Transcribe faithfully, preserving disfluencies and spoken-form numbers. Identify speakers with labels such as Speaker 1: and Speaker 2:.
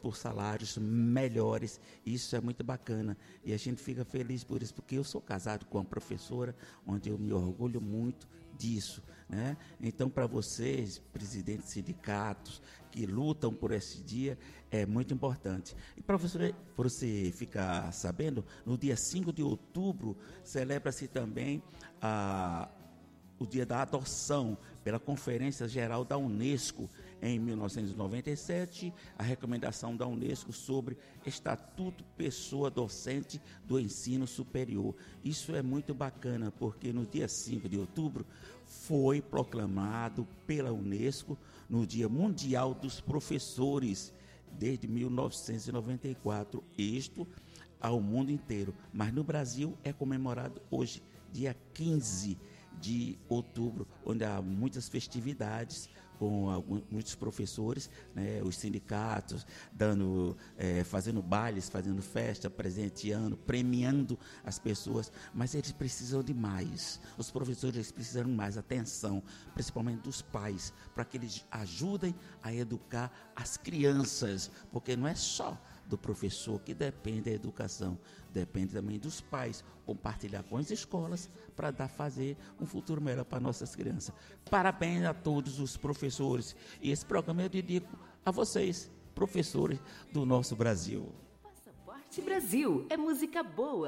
Speaker 1: por salários melhores. Isso é muito bacana e a gente fica feliz por isso, porque eu sou casado com uma professora, onde eu me orgulho muito disso, né? Então, para vocês, presidentes de sindicatos que lutam por esse dia, é muito importante. E para você, você ficar sabendo, no dia cinco de outubro, celebra-se também a o Dia da Adoção, pela Conferência Geral da Unesco, em mil novecentos e noventa e sete, a recomendação da Unesco sobre Estatuto Pessoa Docente do Ensino Superior. Isso é muito bacana, porque no dia cinco de outubro foi proclamado pela Unesco no Dia Mundial dos Professores, desde mil novecentos e noventa e quatro, isto ao mundo inteiro. Mas no Brasil é comemorado hoje, dia quinze de outubro, onde há muitas festividades com alguns, muitos professores, né, os sindicatos dando, é, fazendo bailes, fazendo festa, presenteando, premiando as pessoas, mas eles precisam de mais. Os professores precisam de mais atenção, principalmente dos pais, para que eles ajudem a educar as crianças, porque não é só do professor que depende da educação, depende também dos pais, compartilhar com as escolas para dar fazer um futuro melhor para nossas crianças. Parabéns a todos os professores, e esse programa eu dedico a vocês, professores do nosso Brasil.
Speaker 2: Passaporte Brasil, é música boa.